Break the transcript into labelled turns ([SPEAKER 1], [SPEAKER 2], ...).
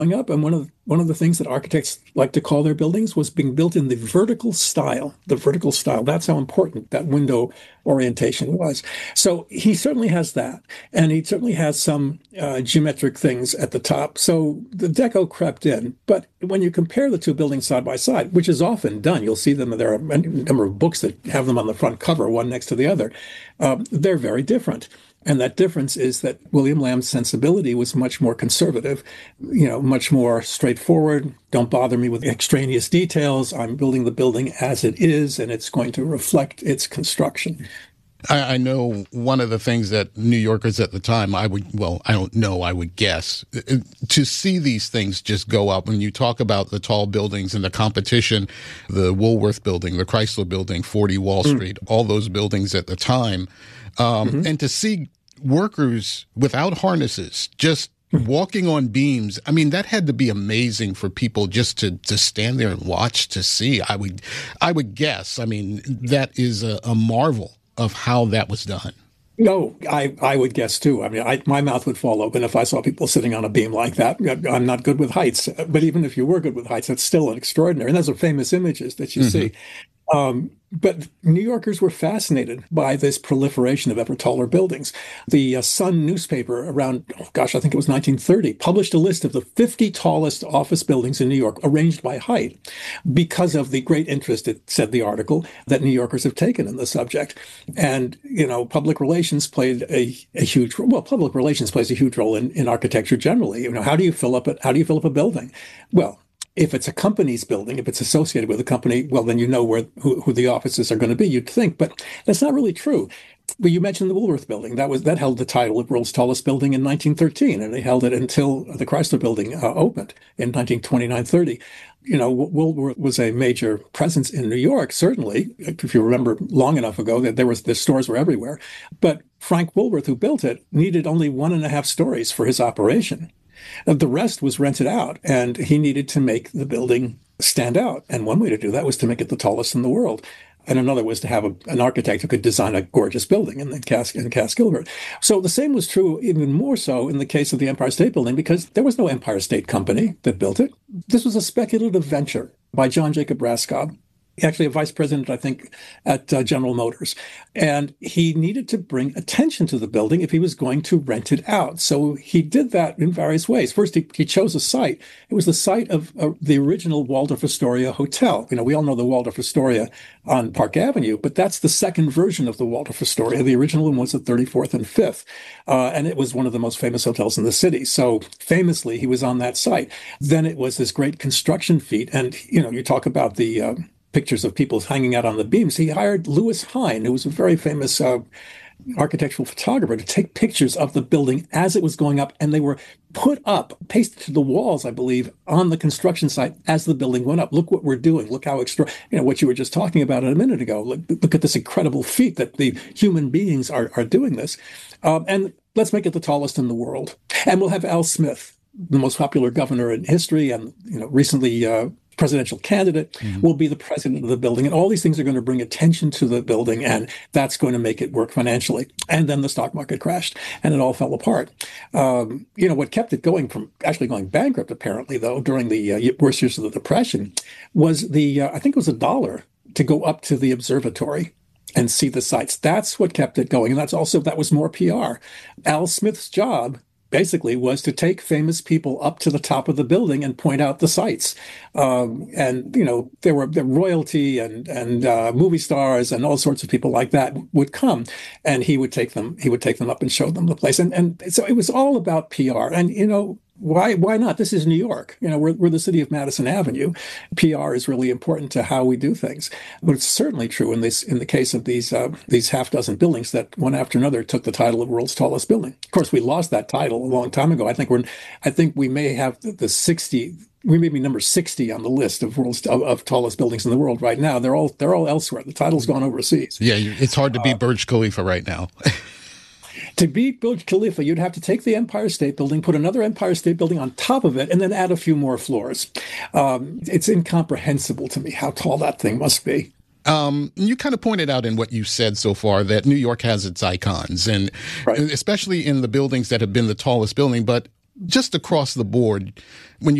[SPEAKER 1] up, and one of the things that architects like to call their buildings was being built in the vertical style. The vertical style. That's how important that window orientation was. So he certainly has that, and he certainly has some geometric things at the top. So the deco crept in. But when you compare the two buildings side by side, which is often done, you'll see them. There are a number of books that have them on the front cover, one next to the other. They're very different. And that difference is that William Lamb's sensibility was much more conservative, much more straightforward. Don't bother me with extraneous details. I'm building the building as it is, and it's going to reflect its construction.
[SPEAKER 2] I know one of the things that New Yorkers at the time, I don't know, I would guess, to see these things just go up. When you talk about the tall buildings and the competition, the Woolworth building, the Chrysler building, 40 Wall Street, all those buildings at the time, and to see workers without harnesses just walking on beams, I mean, that had to be amazing for people just to stand there and watch to see. I would guess. I mean, that is a marvel of how that was done.
[SPEAKER 1] No, I would guess too. I mean, my mouth would fall open if I saw people sitting on a beam like that. I'm not good with heights, but even if you were good with heights, that's still an extraordinary. And those are famous images that you see. But New Yorkers were fascinated by this proliferation of ever taller buildings. The Sun newspaper around, I think it was 1930, published a list of the 50 tallest office buildings in New York arranged by height because of the great interest, it said the article, that New Yorkers have taken in the subject. And, public relations played a huge role. Well, public relations plays a huge role in architecture generally. How do you fill up a building? Well, if it's a company's building, if it's associated with a company, well, then you know who the offices are going to be, you'd think. But that's not really true. Well, you mentioned the Woolworth building. That held the title of world's tallest building in 1913, and they held it until the Chrysler building opened in 1929-30. Woolworth was a major presence in New York, certainly, if you remember long enough ago that the stores were everywhere. But Frank Woolworth, who built it, needed only 1.5 stories for his operation. The rest was rented out, and he needed to make the building stand out. And one way to do that was to make it the tallest in the world. And another was to have an architect who could design a gorgeous building, and then Cass Gilbert. So the same was true, even more so, in the case of the Empire State Building, because there was no Empire State Company that built it. This was a speculative venture by John Jacob Raskob, actually a vice president, I think, at General Motors. And he needed to bring attention to the building if he was going to rent it out. So he did that in various ways. First, he chose a site. It was the site of the original Waldorf Astoria Hotel. We all know the Waldorf Astoria on Park Avenue, but that's the second version of the Waldorf Astoria. The original one was at 34th and 5th. And it was one of the most famous hotels in the city. So famously, he was on that site. Then it was this great construction feat. And, you talk about the pictures of people hanging out on the beams. He hired Louis Hine, who was a very famous architectural photographer, to take pictures of the building as it was going up, and they were put up, pasted to the walls, I believe, on the construction site as the building went up. Look what we're doing. Look how what you were just talking about a minute ago. Look at this incredible feat that the human beings are doing this. And let's make it the tallest in the world. And we'll have Al Smith, the most popular governor in history, and recently presidential candidate, will be the president of the building. And all these things are going to bring attention to the building, and that's going to make it work financially. And then the stock market crashed, and it all fell apart. What kept it going from actually going bankrupt, apparently, though, during the worst years of the Depression, was I think it was $1 to go up to the observatory and see the sights. That's what kept it going. And that was more PR. Al Smith's job basically was to take famous people up to the top of the building and point out the sights. There were royalty and movie stars and all sorts of people like that would come, and he would take them up and show them the place. And so it was all about PR. And, why not? This is New York. We're the city of Madison Avenue. PR is really important to how we do things. But it's certainly true in the case of these half dozen buildings that one after another took the title of world's tallest building. Of course, we lost that title a long time ago. I think we may have the 60. We may be number 60 on the list of tallest buildings in the world right now. They're all elsewhere. The title's gone overseas.
[SPEAKER 2] Yeah, it's hard to beat Burj Khalifa right now.
[SPEAKER 1] To beat Burj Khalifa, you'd have to take the Empire State Building, put another Empire State Building on top of it, and then add a few more floors. It's incomprehensible to me how tall that thing must be.
[SPEAKER 2] You kind of pointed out in what you said so far that New York has its icons, and especially in the buildings that have been the tallest building. But just across the board, when you